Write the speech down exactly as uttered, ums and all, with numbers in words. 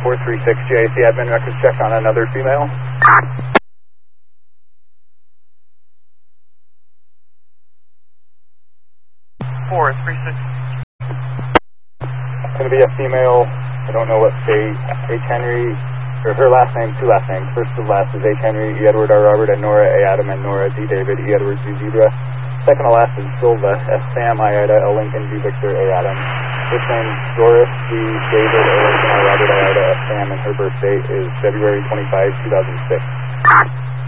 four three six, J A C admin records check on another female. four three six. It's going to be a female, I don't know what state, H. Henry, or her last name, two last names. First to last is H. Henry, E. Edward, R. Robert, and Nora, A. Adam, and Nora, D. David, E. Edward, Z. Zebra. Second to last is Silva, S. Sam, I. Ida, L. Lincoln, D. Victor, A. Adam. First name Doris, D. David, A. Lincoln, I. Robert, I. Ida, S. Sam, and her birth date is February twenty-fifth, two thousand six.